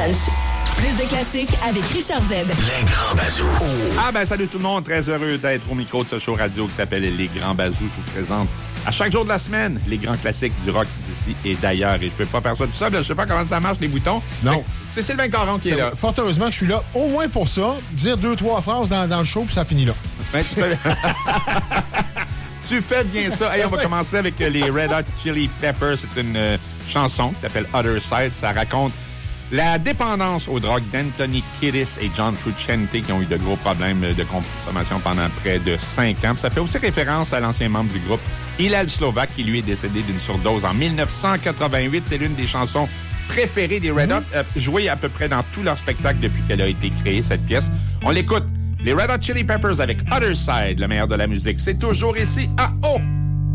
Lunch. Plus de classiques avec Richard Z. Les Grands Bazous. Ah ben salut tout le monde, très heureux d'être au micro de ce show radio qui s'appelle Les Grands Bazous. Je vous présente à chaque jour de la semaine les grands classiques du rock d'ici et d'ailleurs. Et je peux pas faire ça tout seul, je sais pas comment ça marche les boutons. Non. C'est Sylvain Caron qui est là. Fort heureusement que je suis là, au moins pour ça, dire 2-3 phrases dans le show, puis ça finit là. Ben, tu fais bien ça. Hey, on va commencer avec les Red Hot Chili Peppers. C'est une chanson qui s'appelle Other Side. Ça raconte la dépendance aux drogues d'Anthony Kiedis et John Frusciante qui ont eu de gros problèmes de consommation pendant près de 5 ans. Puis ça fait aussi référence à l'ancien membre du groupe, Hillel Slovak, qui lui est décédé d'une surdose en 1988. C'est l'une des chansons préférées des Red Hot, jouée à peu près dans tous leurs spectacles depuis qu'elle a été créée, cette pièce. On l'écoute. Les Red Hot Chili Peppers avec Other Side, le meilleur de la musique. C'est toujours ici à O.